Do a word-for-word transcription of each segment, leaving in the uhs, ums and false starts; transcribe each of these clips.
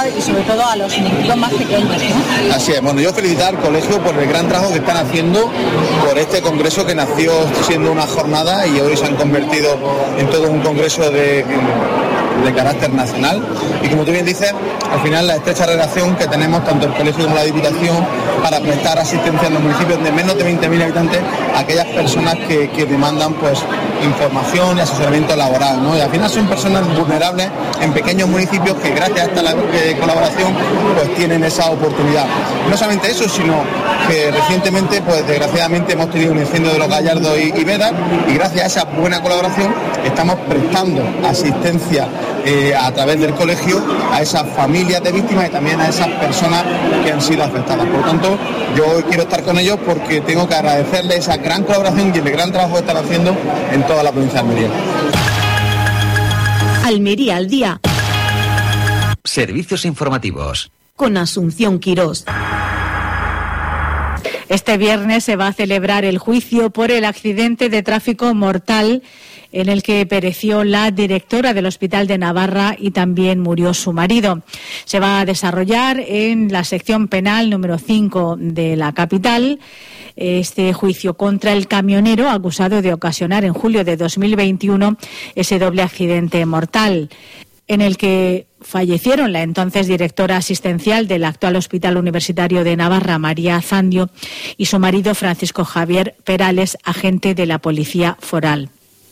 ayudar y sobre todo a los municipios más pequeños, ¿no? Así es, bueno, yo felicitar al colegio por el gran trabajo que están haciendo, por este congreso que nació siendo una jornada y hoy se han convertido en todo un congreso de, de carácter nacional. Y como tú bien dices, al final la estrecha relación que tenemos tanto el colegio como la Diputación para prestar asistencia en los municipios de menos de veinte mil habitantes a aquellas personas que, que demandan pues información y asesoramiento laboral, ¿no? Y al final son personas vulnerables en pequeños municipios que gracias a esta labor de colaboración pues tienen esa oportunidad. No solamente eso, sino que recientemente pues desgraciadamente hemos tenido un incendio de Los Gallardos y, y Veda, y gracias a esa buena colaboración estamos prestando asistencia eh, a través del colegio a esas familias de víctimas y también a esas personas que han sido afectadas. Por lo tanto, yo hoy quiero estar con ellos porque tengo que agradecerles esa gran colaboración y el gran trabajo que están haciendo en toda la provincia de Almería. Almería al día. Servicios informativos. Con Asunción Quirós. Este viernes se va a celebrar el juicio por el accidente de tráfico mortal en el que pereció la directora del Hospital de Navarra y también murió su marido. Se va a desarrollar en la sección penal número cinco de la capital este juicio contra el camionero acusado de ocasionar en julio de dos mil veintiuno ese doble accidente mortal, en el que fallecieron la entonces directora asistencial del actual Hospital Universitario de Navarra, María Zandio, y su marido Francisco Javier Perales, agente de la Policía Foral.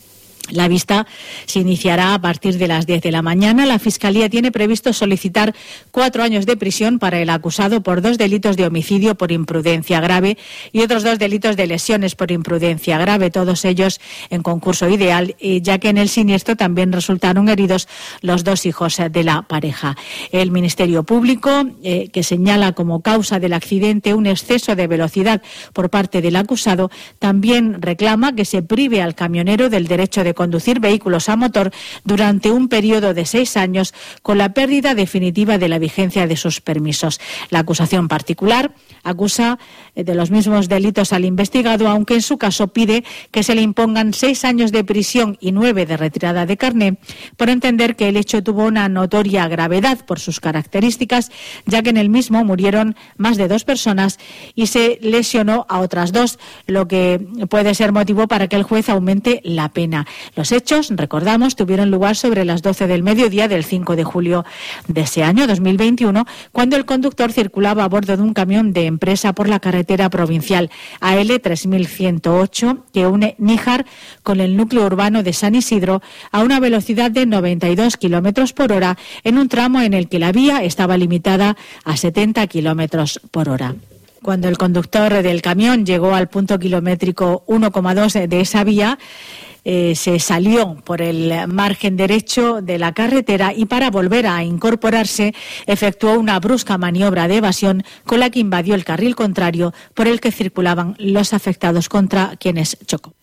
La vista se iniciará a partir de las diez de la mañana. La Fiscalía tiene previsto solicitar cuatro años de prisión para el acusado por dos delitos de homicidio por imprudencia grave y otros dos delitos de lesiones por imprudencia grave, todos ellos en concurso ideal, ya que en el siniestro también resultaron heridos los dos hijos de la pareja. El Ministerio Público, eh, que señala como causa del accidente un exceso de velocidad por parte del acusado, también reclama que se prive al camionero del derecho de conducir vehículos a motor durante un periodo de seis años con la pérdida definitiva de la vigencia de sus permisos. La acusación particular acusa de los mismos delitos al investigado, aunque en su caso pide que se le impongan seis años de prisión y nueve de retirada de carné por entender que el hecho tuvo una notoria gravedad por sus características, ya que en el mismo murieron más de dos personas y se lesionó a otras dos, lo que puede ser motivo para que el juez aumente la pena. Los hechos, recordamos, tuvieron lugar sobre las doce del mediodía del cinco de julio de ese año, dos mil veintiuno, cuando el conductor circulaba a bordo de un camión de empresa por la carretera provincial A L tres mil ciento ocho que une Níjar con el núcleo urbano de San Isidro a una velocidad de noventa y dos kilómetros por hora en un tramo en el que la vía estaba limitada a setenta kilómetros por hora. Cuando el conductor del camión llegó al punto kilométrico uno coma dos de esa vía, Eh, se salió por el margen derecho de la carretera y para volver a incorporarse efectuó una brusca maniobra de evasión con la que invadió el carril contrario por el que circulaban los afectados, contra quienes chocó.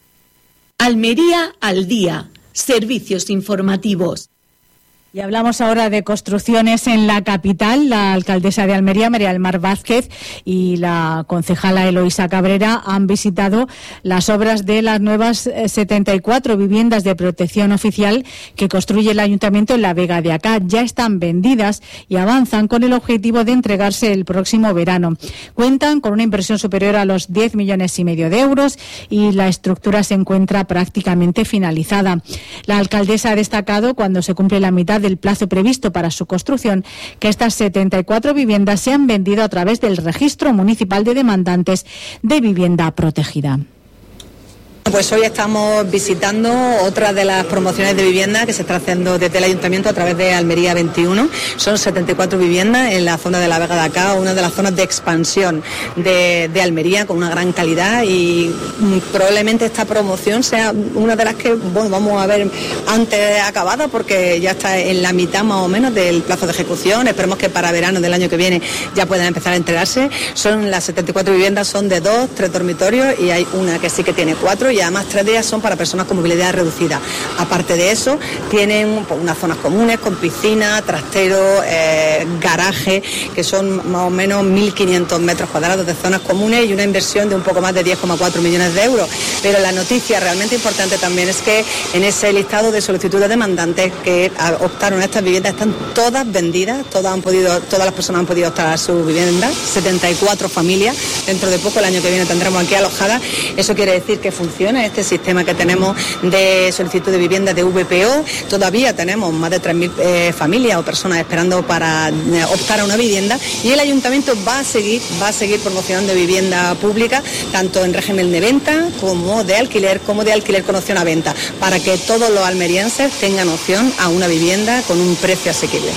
Almería al día. Servicios informativos. Y hablamos ahora de construcciones en la capital. La alcaldesa de Almería, María del Mar Vázquez, y la concejala Eloísa Cabrera han visitado las obras de las nuevas setenta y cuatro viviendas de protección oficial que construye el Ayuntamiento en la Vega de Acá. Ya están vendidas y avanzan con el objetivo de entregarse el próximo verano. Cuentan con una inversión superior a los diez millones y medio de euros y la estructura se encuentra prácticamente finalizada. La alcaldesa ha destacado, cuando se cumple la mitad del plazo previsto para su construcción, que estas setenta y cuatro viviendas se han vendido a través del Registro Municipal de Demandantes de Vivienda Protegida. Pues hoy estamos visitando otra de las promociones de vivienda que se está haciendo desde el Ayuntamiento a través de Almería veintiuno. Son setenta y cuatro viviendas en la zona de la Vega de Acá, una de las zonas de expansión de, de Almería, con una gran calidad, y probablemente esta promoción sea una de las que bueno, vamos a ver antes acabada, porque ya está en la mitad más o menos del plazo de ejecución. Esperemos que para verano del año que viene ya puedan empezar a entregarse. Son las setenta y cuatro viviendas, son de dos, tres dormitorios, y hay una que sí que tiene cuatro, y además tres de ellas son para personas con movilidad reducida. Aparte de eso, tienen pues, unas zonas comunes con piscina, trastero, eh, eh, garajes, que son más o menos mil quinientos metros cuadrados de zonas comunes y una inversión de un poco más de diez coma cuatro millones de euros. Pero la noticia realmente importante también es que en ese listado de solicitudes demandantes que optaron a estas viviendas están todas vendidas, todas han podido, todas las personas han podido optar a su vivienda, setenta y cuatro familias. Dentro de poco, el año que viene, tendremos aquí alojadas. Eso quiere decir que funciona este sistema que tenemos de solicitud de vivienda de V P O. Todavía tenemos más de tres mil eh, familias o personas esperando para eh, optar a una vivienda, y el ayuntamiento va a seguir, va a seguir promocionando vivienda pública, tanto en régimen de venta como de alquiler, como de alquiler con opción a venta, para que todos los almerienses tengan opción a una vivienda con un precio asequible.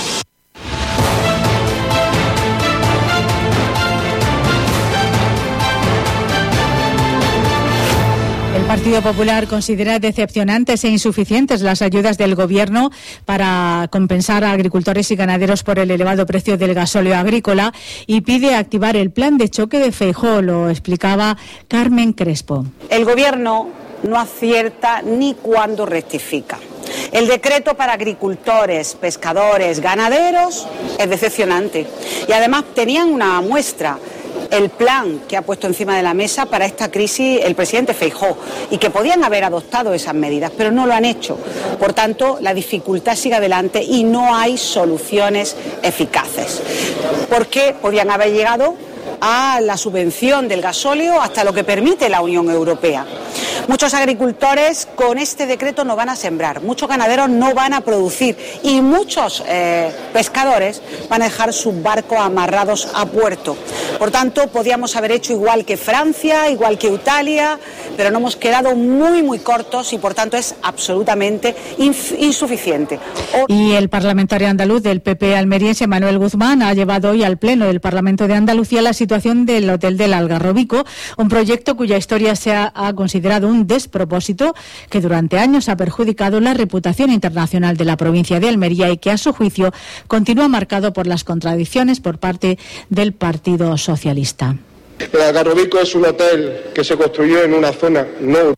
El Partido Popular considera decepcionantes e insuficientes las ayudas del Gobierno para compensar a agricultores y ganaderos por el elevado precio del gasóleo agrícola y pide activar el plan de choque de Feijóo, lo explicaba Carmen Crespo. El Gobierno no acierta ni cuando rectifica. El decreto para agricultores, pescadores, ganaderos es decepcionante y además tenían una muestra. El plan que ha puesto encima de la mesa para esta crisis el presidente Feijóo, y que podían haber adoptado esas medidas, pero no lo han hecho. Por tanto, la dificultad sigue adelante y no hay soluciones eficaces. Porque podían haber llegado a la subvención del gasóleo hasta lo que permite la Unión Europea. Muchos agricultores con este decreto no van a sembrar, muchos ganaderos no van a producir y muchos eh, pescadores van a dejar sus barcos amarrados a puerto. Por tanto, podíamos haber hecho igual que Francia, igual que Italia, pero nos hemos quedado muy, muy cortos y por tanto es absolutamente inf- insuficiente. O- y el parlamentario andaluz del P P almeriense, Manuel Guzmán, ha llevado hoy al Pleno del Parlamento de Andalucía la situación del Hotel del Algarrobico, un proyecto cuya historia se ha, ha considerado un despropósito que durante años ha perjudicado la reputación internacional de la provincia de Almería y que, a su juicio, continúa marcado por las contradicciones por parte del Partido Socialista. El Algarrobico es un hotel que se construyó en una zona no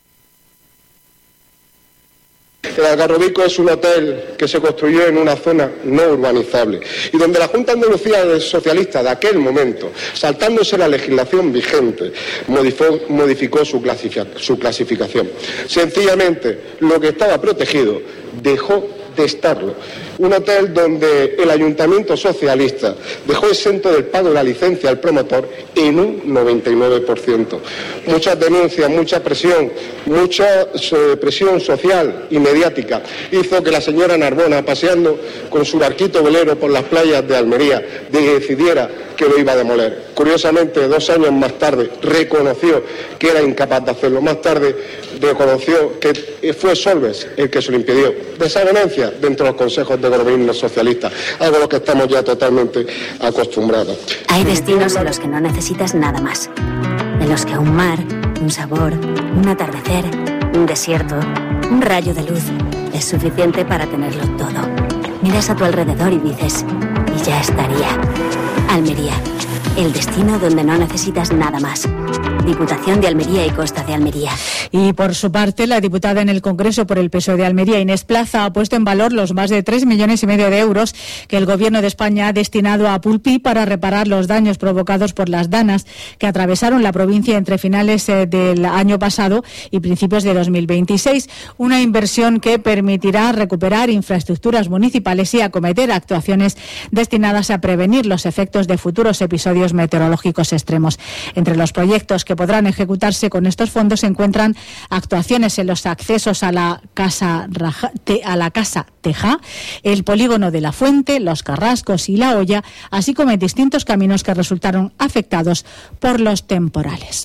El Algarrobico es un hotel que se construyó en una zona no urbanizable y donde la Junta de Andalucía socialista de aquel momento, saltándose la legislación vigente, modificó, modificó su, clasific- su clasificación. Sencillamente, lo que estaba protegido dejó de estarlo. Un hotel donde el ayuntamiento socialista dejó exento del pago de la licencia al promotor en un noventa y nueve por ciento. Muchas denuncias, mucha presión, mucha eh, presión social y mediática hizo que la señora Narbona, paseando con su barquito velero por las playas de Almería, decidiera que lo iba a demoler. Curiosamente, dos años más tarde reconoció que era incapaz de hacerlo. Más tarde reconoció que fue Solbes el que se lo impidió. Desavenencia dentro de los consejos de gobierno socialista, algo a lo que estamos ya totalmente acostumbrados. Hay destinos en los que no necesitas nada más, en los que un mar, un sabor, un atardecer, un desierto, un rayo de luz es suficiente para tenerlo todo. Miras a tu alrededor y dices, y ya estaría. Almería, el destino donde no necesitas nada más. Diputación de Almería y Costa de Almería. Y por su parte, la diputada en el Congreso por el P S O E de Almería, Inés Plaza, ha puesto en valor los más de tres millones y medio de euros que el Gobierno de España ha destinado a Pulpí para reparar los daños provocados por las danas que atravesaron la provincia entre finales eh, del año pasado y principios de dos mil veintiséis. Una inversión que permitirá recuperar infraestructuras municipales y acometer actuaciones destinadas a prevenir los efectos de futuros episodios meteorológicos extremos. Entre los proyectos que podrán ejecutarse con estos fondos se encuentran actuaciones en los accesos a la casa Raja, te, a la casa Teja, el polígono de la Fuente, los Carrascos y la Hoya, así como en distintos caminos que resultaron afectados por los temporales.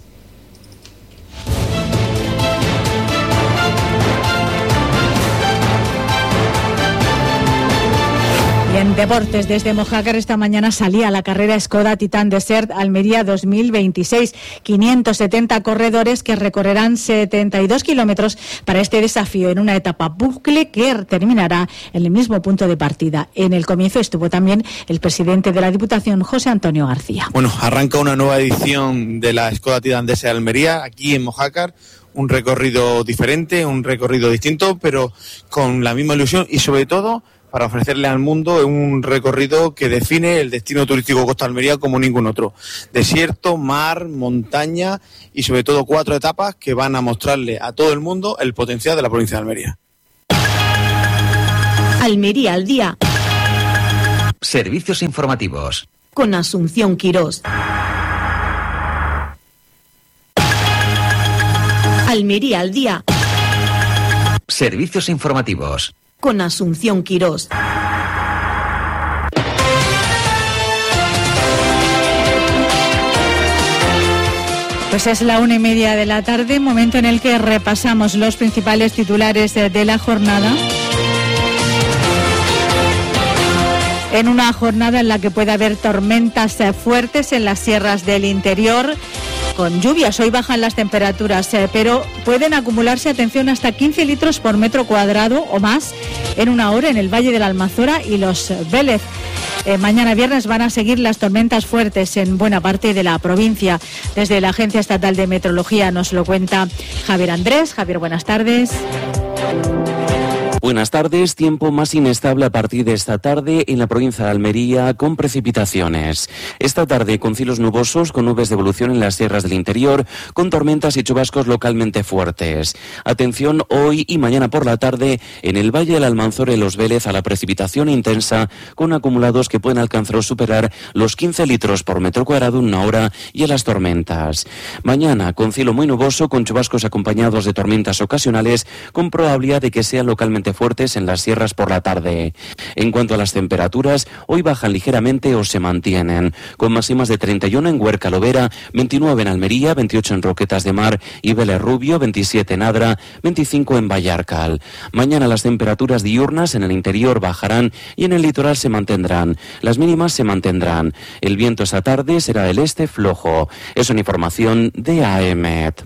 En deportes, desde Mojácar esta mañana salía la carrera Skoda Titan Desert Almería dos mil veintiséis. quinientos setenta corredores que recorrerán setenta y dos kilómetros para este desafío en una etapa bucle que terminará en el mismo punto de partida. En el comienzo estuvo también el presidente de la Diputación, José Antonio García. Bueno, arranca una nueva edición de la Skoda Titan Desert Almería aquí en Mojácar. Un recorrido diferente, un recorrido distinto, pero con la misma ilusión y sobre todo para ofrecerle al mundo un recorrido que define el destino turístico Costa de Almería como ningún otro. Desierto, mar, montaña y sobre todo cuatro etapas que van a mostrarle a todo el mundo el potencial de la provincia de Almería. Almería al día. Servicios informativos. Con Asunción Quirós. Almería al día. Servicios informativos. Con Asunción Quirós. Pues es la una y media de la tarde, momento en el que repasamos los principales titulares de la jornada. En una jornada en la que puede haber tormentas fuertes en las sierras del interior, con lluvias. Hoy bajan las temperaturas, eh, pero pueden acumularse, atención, hasta quince litros por metro cuadrado o más en una hora en el Valle de la Almanzora y los Vélez. Eh, mañana viernes van a seguir las tormentas fuertes en buena parte de la provincia. Desde la Agencia Estatal de Meteorología nos lo cuenta Javier Andrés. Javier, buenas tardes. Buenas tardes. Tiempo más inestable a partir de esta tarde en la provincia de Almería, con precipitaciones. Esta tarde con cielos nubosos, con nubes de evolución en las sierras del interior, con tormentas y chubascos localmente fuertes. Atención hoy y mañana por la tarde en el Valle del Almanzora y los Vélez a la precipitación intensa, con acumulados que pueden alcanzar o superar los quince litros por metro cuadrado en una hora, y a las tormentas. Mañana con cielo muy nuboso, con chubascos acompañados de tormentas ocasionales, con probabilidad de que sean localmente fuertes en las sierras por la tarde. En cuanto a las temperaturas, hoy bajan ligeramente o se mantienen, con máximas de treinta y uno en Huerca Lovera, veintinueve en Almería, veintiocho en Roquetas de Mar y Vélez Rubio, veintisiete en Adra, veinticinco en Vallarcal. Mañana las temperaturas diurnas en el interior bajarán y en el litoral se mantendrán. Las mínimas se mantendrán. El viento esta tarde será del este flojo. Es una información de A E M E T.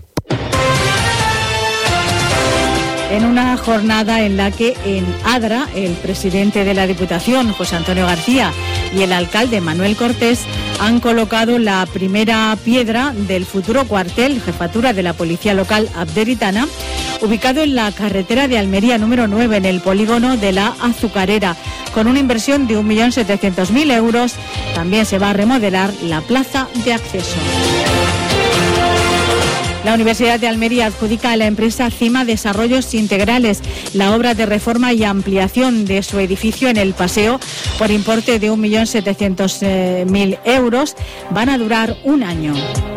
En una jornada en la que en Adra el presidente de la Diputación, José Antonio García, y el alcalde Manuel Cortés han colocado la primera piedra del futuro cuartel jefatura de la Policía Local Abderitana, ubicado en la carretera de Almería número nueve, en el polígono de la Azucarera. Con una inversión de un millón setecientos mil euros, también se va a remodelar la plaza de acceso. La Universidad de Almería adjudica a la empresa Cima Desarrollos Integrales la obra de reforma y ampliación de su edificio en el Paseo por importe de un millón setecientos mil euros. Van a durar un año.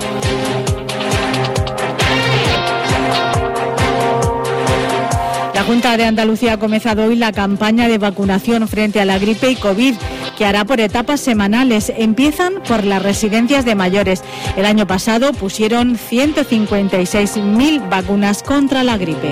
La Junta de Andalucía ha comenzado hoy la campaña de vacunación frente a la gripe y COVID, que hará por etapas semanales. Empiezan por las residencias de mayores. El año pasado pusieron ciento cincuenta y seis mil vacunas contra la gripe.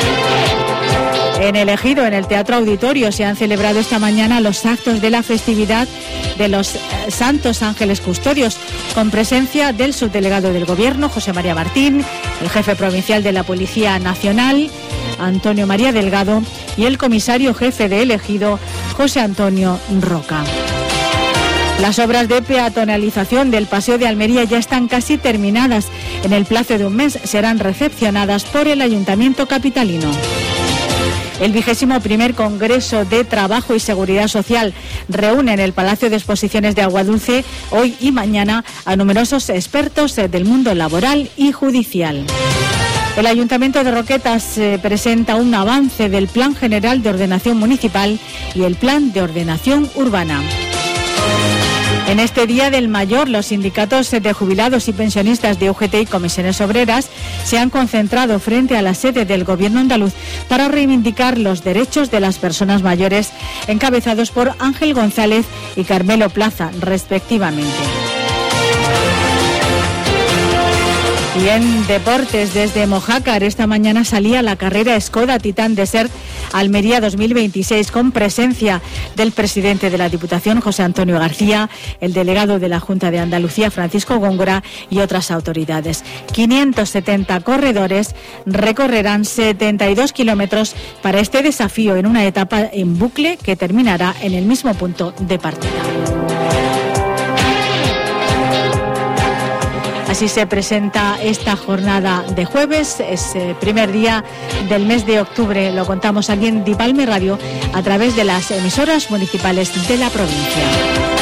En el Ejido, en el Teatro Auditorio, se han celebrado esta mañana los actos de la festividad de los Santos Ángeles Custodios, con presencia del subdelegado del Gobierno, José María Martín, el jefe provincial de la Policía Nacional, Antonio María Delgado, y el comisario jefe de El Ejido, José Antonio Roca. Las obras de peatonalización del Paseo de Almería ya están casi terminadas. En el plazo de un mes serán recepcionadas por el Ayuntamiento capitalino. El vigésimo primer Congreso de Trabajo y Seguridad Social reúne en el Palacio de Exposiciones de Aguadulce hoy y mañana a numerosos expertos del mundo laboral y judicial. El Ayuntamiento de Roquetas eh, presenta un avance del Plan General de Ordenación Municipal y el Plan de Ordenación Urbana. En este Día del Mayor, los sindicatos de jubilados y pensionistas de U G T y comisiones obreras se han concentrado frente a la sede del Gobierno andaluz para reivindicar los derechos de las personas mayores, encabezados por Ángel González y Carmelo Plaza, respectivamente. Y en deportes, desde Mojácar, esta mañana salía la carrera Skoda Titan Desert Almería dos mil veintiséis, con presencia del presidente de la Diputación, José Antonio García, el delegado de la Junta de Andalucía, Francisco Góngora, y otras autoridades. quinientos setenta corredores recorrerán setenta y dos kilómetros para este desafío, en una etapa en bucle que terminará en el mismo punto de partida. Así se presenta esta jornada de jueves, es el primer día del mes de octubre. Lo contamos aquí en Dipalme Radio a través de las emisoras municipales de la provincia.